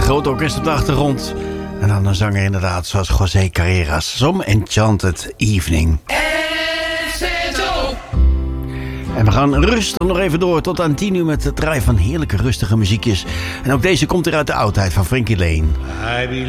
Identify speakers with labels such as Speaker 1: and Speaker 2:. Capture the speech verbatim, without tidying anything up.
Speaker 1: groot orkest op de achtergrond. En dan een zanger inderdaad zoals José Carreras. Some Enchanted Evening. En we gaan rustig nog even door tot aan tien uur met het draaien van heerlijke rustige muziekjes. En ook deze komt er uit de oudheid van Frankie Lane.